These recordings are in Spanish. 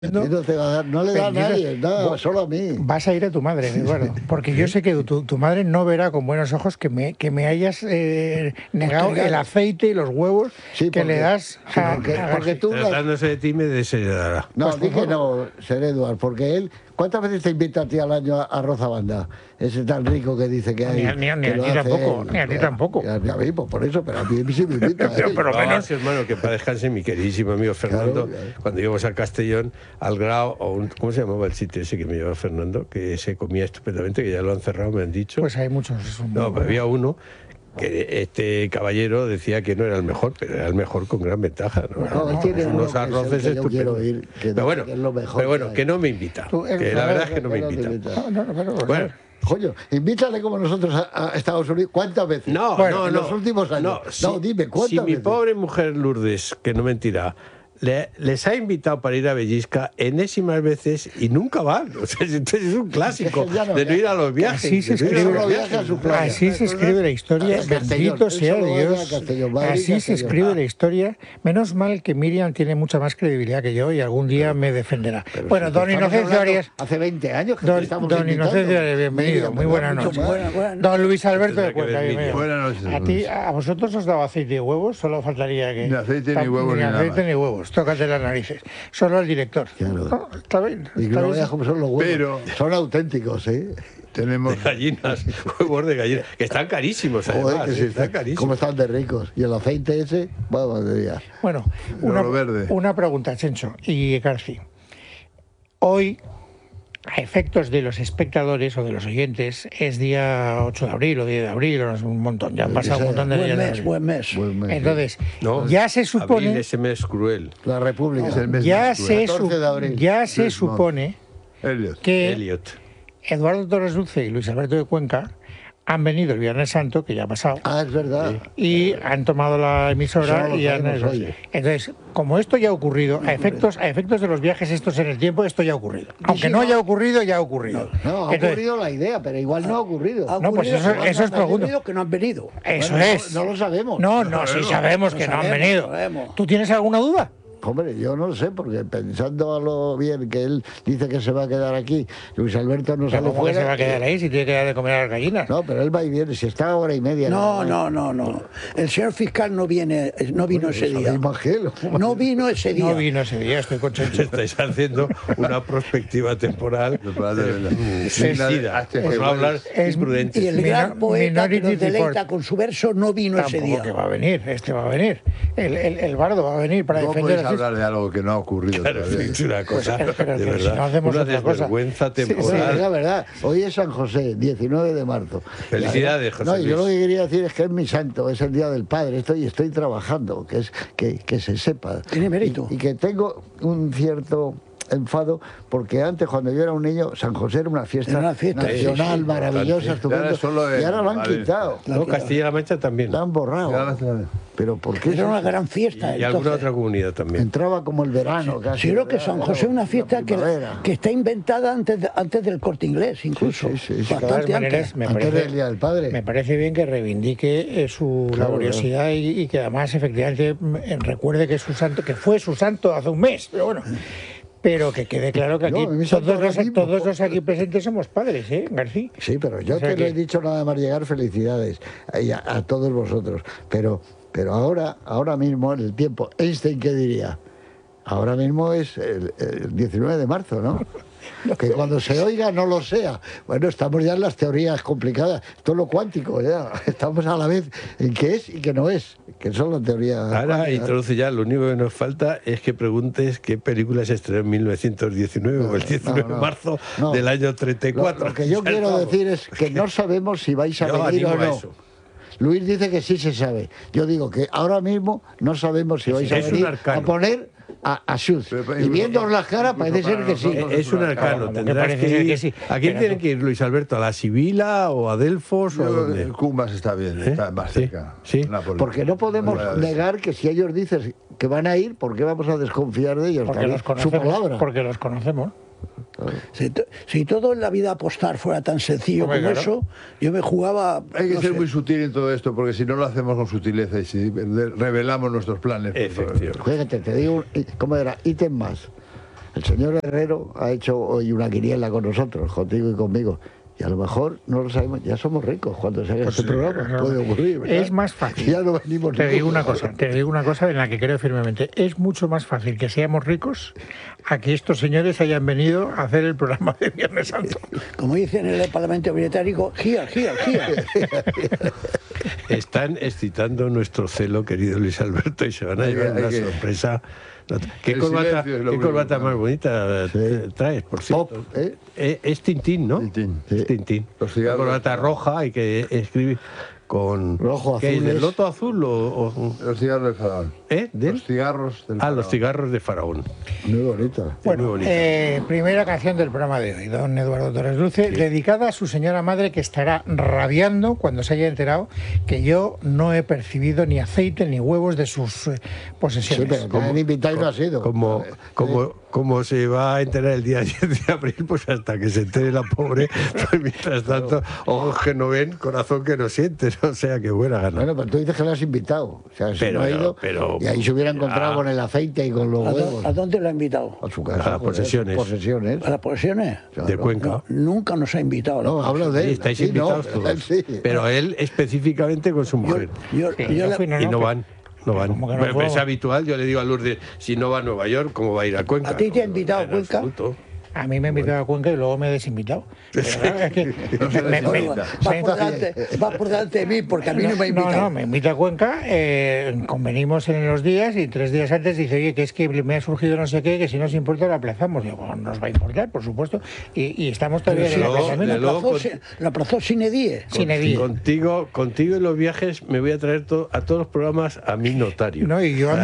No te va a dar, no le da a nadie, nada, solo a mí. Vas a ir a tu madre, Eduardo, porque yo sé que tu madre no verá con buenos ojos que me hayas negado el aceite y los huevos que le das porque tú... Tratándose de ti me desheredará. No, dije no, ser Eduard, porque él... ¿Cuántas veces te invita a ti al año a Rozabanda? Ese tan rico que dice que hay... Ni a ti tampoco, ni a ti tampoco. A mí, pues por eso, pero a mí sí me invita. Pero menos, hermano, que para descanse mi queridísimo amigo Fernando, claro. Cuando íbamos a Castellón, al Grau, ¿cómo se llamaba el sitio ese que me llevaba Fernando? Que se comía estupendamente, que ya lo han cerrado, me han dicho. Pues hay muchos. No, pero había uno que este caballero decía que no era el mejor, pero era el mejor con gran ventaja. Él tiene unos arroces estupendos. Pero bueno, que no me invita. Que la verdad es que no me invita. Bueno. Coño, invítale como nosotros a Estados Unidos. ¿Cuántas veces? En los últimos años. Dime, ¿cuántas veces? Si mi pobre mujer Lourdes, que no mentirá, les ha invitado para ir a Bellisca enésimas veces y nunca van. O sea, entonces es un clásico de no ir a los viajes. Así se escribe la historia. Bendito sea Dios. Así se escribe la historia. Menos mal que Miriam tiene mucha más credibilidad que yo y algún día me defenderá. Bueno, don Inocencio Arias. Hace 20 años que don Inocencio Arias, bienvenido. Muy buenas noches. Don Luis Alberto de Cuenca, bienvenido. Buenas noches. A vosotros os daba aceite y huevos, solo faltaría que... Ni aceite ni huevos ni aceite ni huevos. Tócate las narices. Solo el director. Claro. No, está bien. Y no veas cómo son los huevos. Pero son auténticos, ¿eh? Tenemos de gallinas, huevos de gallinas, que están carísimos, además. Joder, que sí, están carísimos. ¿Cómo están de ricos? Y el aceite ese, vamos de día. Bueno, una pregunta, Chencho y Garci. Hoy, a efectos de los espectadores o de los oyentes, es día 8 de abril o 10 de abril, o es un montón, ya han pasado un montón de días. Buen mes. Entonces, ya se supone... Abril, ese mes cruel. La República es el mes ya se supone que Eduardo Torres Dulce y Luis Alberto de Cuenca han venido el Viernes Santo, que ya ha pasado. Ah, es verdad. Y han tomado la emisora y han... Entonces, como esto ya ha ocurrido, a efectos de los viajes estos en el tiempo, esto ya ha ocurrido. Aunque no haya ocurrido, ya ha ocurrido. No, ha ocurrido la idea, pero igual no ha ocurrido. No, pues eso es pregunta. Que no han venido. Eso es. No lo sabemos. No, sí sabemos que no han venido. ¿Tú tienes alguna duda? Hombre, yo no lo sé, porque pensando a lo bien que él dice que se va a quedar aquí, Luis Alberto no sale fuera. ¿Cómo se va a quedar ahí si tiene que dar de comer a las gallinas? No, pero él va y viene, si está hora y media. No. El señor fiscal no vino ese día. No vino ese día. Estoy con Chencho. Estáis haciendo una perspectiva temporal. Por no hablar imprudente. Y el gran poeta que nos deleita con su verso no vino ese día. Que va a venir, va a venir. El bardo va a venir para defender hablar de algo que no ha ocurrido. Claro, es una cosa, de verdad, si no hacemos una otra desvergüenza temporal. Sí, es la verdad. Hoy es San José, 19 de marzo. Felicidades, José Luis. Yo lo que quería decir es que es mi santo, es el Día del Padre. Estoy trabajando, que se sepa. Tiene mérito. Y que tengo un cierto enfado, porque antes, cuando yo era un niño, San José era una fiesta nacional, maravillosa, estupenda, y ahora lo han quitado. Castilla-La Mancha también. La han borrado. Pero ¿por qué? Era una gran fiesta. Y alguna otra comunidad también. Entraba como el verano casi. Sí, creo que San José es una fiesta que está inventada antes del Corte Inglés, incluso. Sí. Bastante antes. Antes del Día del Padre. Me parece bien que reivindique su laboriosidad y que además efectivamente recuerde que fue su santo hace un mes. Pero bueno. Pero que quede claro que aquí todos los aquí presentes somos padres, ¿eh, García? Sí, pero yo que no he dicho nada más llegar, felicidades a todos vosotros. Pero ahora mismo, en el tiempo, Einstein, ¿qué diría? Ahora mismo es el 19 de marzo, ¿no? Que cuando se oiga no lo sea. Bueno, estamos ya en las teorías complicadas. Esto es lo cuántico, ya. Estamos a la vez en qué es y qué no es. Que son las teorías. Ahora introduce ya, lo único que nos falta es que preguntes qué película se estrenó en 1919 o el 19 de marzo del año 34. Lo que yo quiero decir es que no sabemos si vais a venir o no. Luis dice que sí se sabe. Yo digo que ahora mismo no sabemos si vais a venir a poner a Schultz. Y viendo las caras parece ser que sí. Es un arcano. Tendrás que ir. ¿A quién tiene que ir Luis Alberto? ¿A la Sibila o a Delfos? Cumbas está bien, está más cerca. Sí. Porque no podemos negar que si ellos dicen que van a ir, ¿por qué vamos a desconfiar de ellos? Porque los conocemos. Su palabra. Porque los conocemos. Si todo en la vida apostar fuera tan sencillo como eso, yo me jugaba... Hay que ser muy sutil en todo esto, porque si no lo hacemos con sutileza y si revelamos nuestros planes... Efectivamente. Fíjate, te digo, ¿cómo era? Ítem más. el señor Herrero ha hecho hoy una quiniela con nosotros, contigo y conmigo. Y a lo mejor no lo sabemos, ya somos ricos cuando se haga este programa. Puede ocurrir, ¿verdad? Es más fácil. Ya no venimos. Te digo una cosa en la que creo firmemente. Es mucho más fácil que seamos ricos a que estos señores hayan venido a hacer el programa de Viernes Santo. Como dicen en el Parlamento Británico, gira. Están excitando nuestro celo, querido Luis Alberto, y se van a llevar una sorpresa. ¿Qué corbata más bonita traes, por cierto? Es Tintín, ¿no? Tintín. Es Tintín. Una corbata roja y que escribe con... Rojo, azul. ¿Qué es, del loto azul o...? Los cigarros de Faraón. Los cigarros del Faraón. Los cigarros de Faraón. Muy bonita. Bueno, muy bonita. Primera canción del programa de hoy, don Eduardo Torres Luce, dedicada a su señora madre, que estará rabiando cuando se haya enterado que yo no he percibido ni aceite ni huevos de sus posesiones. Sí, pero te han invitado y no ha sido. Como se va a enterar el día 10 de abril, pues hasta que se entere la pobre, pues mientras tanto, ojos que no ven, corazón que no siente, o sea, que buena gana. Bueno, pero tú dices que lo has invitado, o sea, si no ha ido, y ahí se hubiera encontrado con el aceite y con los huevos. ¿A dónde lo ha invitado? A su casa. A las posesiones. ¿A las posesiones? De Cuenca. No, nunca nos ha invitado. No, hablo de él. Estáis invitados todos. Sí. Pero él específicamente con su mujer. Y no van. No van. Pero es habitual, yo le digo a Lourdes, si no va a Nueva York, ¿cómo va a ir a Cuenca? ¿A ti te ha invitado a Cuenca? Absoluto. A mí me ha invitado a Cuenca y luego me he desinvitado. Pero claro, es que va por delante de mí, porque a mí no me ha invitado. No, me invita a Cuenca, convenimos en los días y 3 días antes dice, oye, que es que me ha surgido no sé qué, que si no os importa lo aplazamos. Digo, bueno, nos va a importar, por supuesto. Y estamos todavía en el aplazamiento. Lo aplazó sin edie. Contigo en los viajes me voy a traer a todos los programas a mi notario. No, y yo a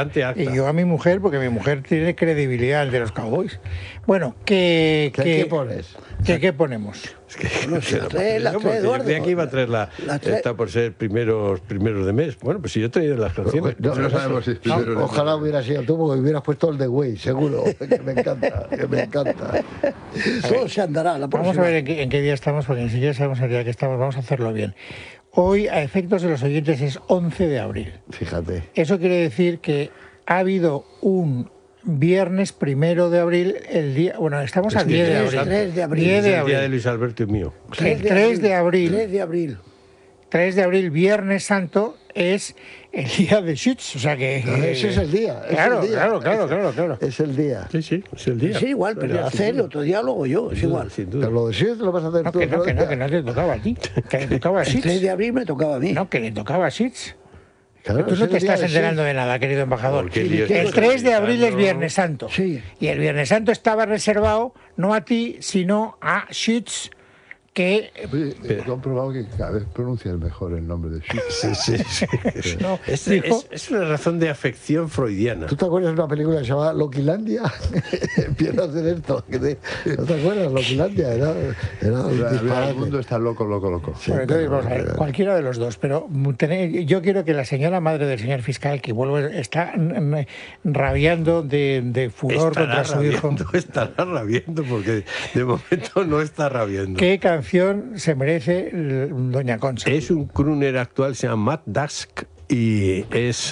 mi mujer, porque mi mujer tiene credibilidad ante los cowboys. Bueno, ¿qué pones? ¿Qué ponemos? Es que las trae Eduardo. De aquí iba a traer está por ser primeros de mes. Bueno, pues si yo he traído las canciones. No sabemos si es primero. Ojalá hubiera sido tú, porque hubieras puesto el de Way, seguro. Que me encanta. Todo se andará. Vamos a ver en qué día estamos, porque ni siquiera sabemos el día que estamos. Vamos a hacerlo bien. Hoy, a efectos de los oyentes, es 11 de abril. Fíjate. Eso quiere decir que ha habido un viernes 1 de abril, el día... Bueno, estamos al 10 de abril. 3 de abril. Es el día de Luis Alberto y mío. El 3 de abril. 3 de abril. 3 de abril, Viernes Santo, es el día de Schütz, o sea que... ese es el día. Claro. Es el día. Sí, es el día. Sí, igual, pero lo hace el otro día, luego yo, es igual. Sin duda. Pero lo de Schütz lo vas a hacer tú. Que no te tocaba a ti, que le tocaba a Schütz. El 3 de abril me tocaba a mí. No, que le tocaba a Schütz. Claro, tú no te estás enterando de nada, querido embajador. El 3 de abril es Viernes Santo. Sí. Y el Viernes Santo estaba reservado no a ti, sino a Schütz, que... He comprobado que cada vez pronuncias mejor el nombre de Schütz. Sí. No, es una razón de afección freudiana. ¿Tú te acuerdas de una película que se llamaba Loquilandia? Empieza a hacer esto. ¿No te acuerdas? Loquilandia era el mundo está loco. Sí, bueno, entonces, vamos a ver, cualquiera de los dos, pero yo quiero que la señora madre del señor fiscal, que está rabiando de furor contra su hijo... Estará rabiando, porque de momento no está rabiando. ¿Qué canción se merece doña Concha? Es un crooner actual, se llama Matt Dusk y es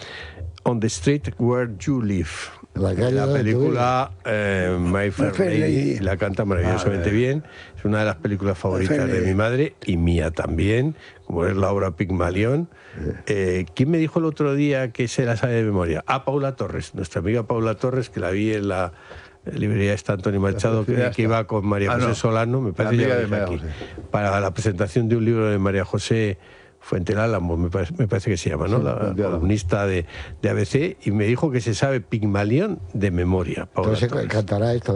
On the Street Where You Live. La película My Fair Lady, la canta maravillosamente bien. Es una de las películas favoritas de mi madre y mía también, como es la obra Pigmalión. ¿Quién me dijo el otro día que se la sabe de memoria? Paula Torres, nuestra amiga Paula Torres, que la vi en la librería está Antonio Machado, que iba con María José Solano, me parece, para la presentación de un libro de María José Fuentelálamo, me parece que se llama, ¿no? La columnista de ABC, y me dijo que se sabe Pigmalión de memoria. Entonces cantará esto.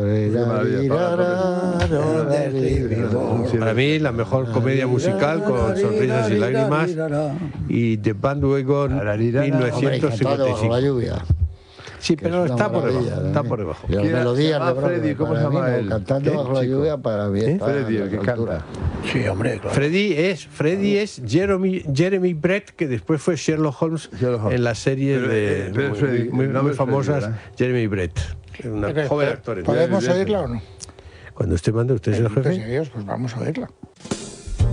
Para mí, la mejor comedia musical, con sonrisas y lágrimas, y The Bandwagon 1955. La lluvia. Sí, pero está por debajo. La melodía de Freddy, ¿cómo se llama él? Cantando bajo la lluvia para mí. Freddy, el que canta. Sí, hombre, claro. Freddy es Jeremy Brett, que después fue Sherlock Holmes en las series muy famosas. Jeremy Brett, una joven actor. ¿Podemos oírla o no? Cuando usted mande, usted es el jefe. Dios, pues vamos a oírla.